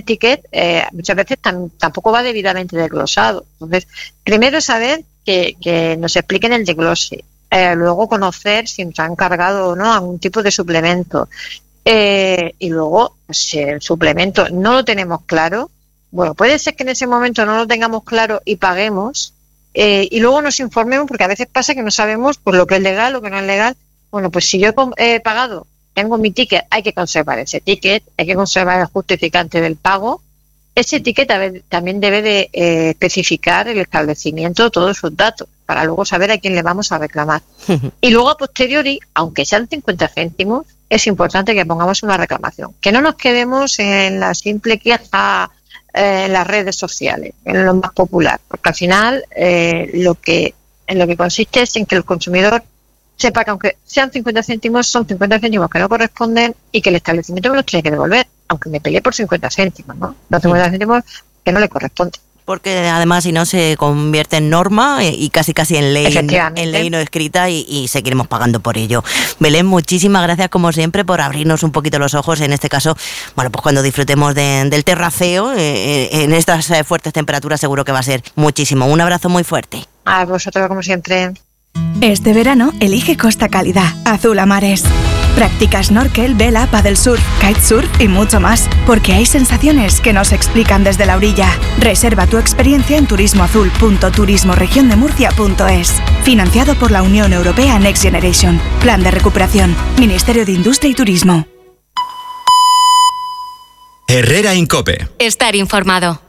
ticket muchas veces tampoco va debidamente desglosado. Entonces, primero saber que nos expliquen el desglose, luego conocer si nos han cargado o no algún tipo de suplemento, y luego, si el suplemento no lo tenemos claro, bueno, puede ser que en ese momento no lo tengamos claro y paguemos, y luego nos informemos, porque a veces pasa que no sabemos pues lo que es legal, lo que no es legal. Bueno, pues si yo he pagado, tengo mi ticket, hay que conservar ese ticket, hay que conservar el justificante del pago. Ese ticket también debe de especificar el establecimiento de todos sus datos, para luego saber a quién le vamos a reclamar. Y luego, a posteriori, aunque sean 50 céntimos, es importante que pongamos una reclamación, que no nos quedemos en la simple queja en las redes sociales, en lo más popular, porque al final en lo que consiste es en que el consumidor sepa que aunque sean 50 céntimos, son 50 céntimos que no corresponden y que el establecimiento me los tiene que devolver, aunque me peleé por 50 céntimos, ¿no? Los 50 céntimos que no le corresponden. Porque además, si no, se convierte en norma y casi en ley no escrita y seguiremos pagando por ello. Belén, muchísimas gracias como siempre por abrirnos un poquito los ojos. En este caso, bueno, pues cuando disfrutemos del terraceo, en estas fuertes temperaturas, seguro que va a ser muchísimo. Un abrazo muy fuerte. A vosotros, como siempre. Este verano, elige Costa Cálida, azul a mares. Practica snorkel, vela, paddle surf, kitesurf y mucho más, porque hay sensaciones que no se explican desde la orilla. Reserva tu experiencia en turismoazul.turismoregiondemurcia.es. Financiado por la Unión Europea Next Generation. Plan de recuperación. Ministerio de Industria y Turismo. Herrera Incope. Estar informado.